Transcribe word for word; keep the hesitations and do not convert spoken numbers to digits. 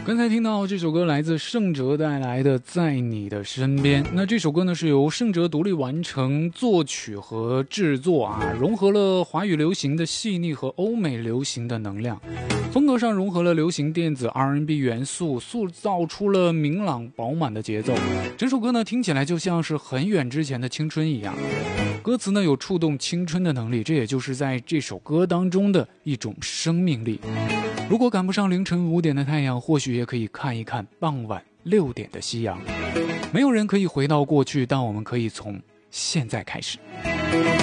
刚才听到这首歌来自盛哲带来的《在你的身边》，那这首歌呢是由盛哲独立完成作曲和制作啊，融合了华语流行的细腻和欧美流行的能量，风格上融合了流行电子 R and B 元素，塑造出了明朗饱满的节奏。整首歌呢听起来就像是很远之前的青春一样，歌词呢有触动青春的能力，这也就是在这首歌当中的一种生命力。如果赶不上凌晨五点的太阳，或许也可以看一看傍晚六点的夕阳。没有人可以回到过去，但我们可以从现在开始。